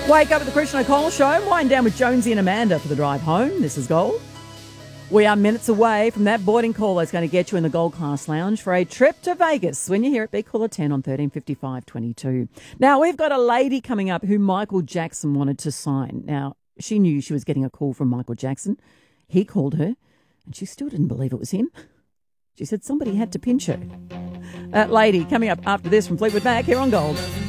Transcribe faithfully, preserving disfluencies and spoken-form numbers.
Wake up at the Christian O'Connell Show. Wind down with Jonesy and Amanda for the drive home. This is Gold. We are minutes away from that boarding call that's going to get you in the Gold Class Lounge for a trip to Vegas. When you hear it, be caller ten on thirteen fifty-five twenty-two. Now, we've got a lady coming up who Michael Jackson wanted to sign. Now, she knew she was getting a call from Michael Jackson. He called her, and she still didn't believe it was him. She said somebody had to pinch her. That lady coming up after this from Fleetwood Mac here on Gold.